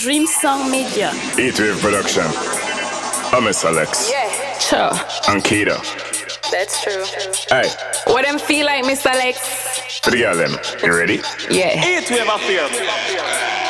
Dream Song Media. Heatwave Production. I'm Miss Alex. Yeah. Sure. And Keita. That's true. Hey, What them feel like, Mr. Alex? for the girl them. You ready? Yeah. Heatwave affair.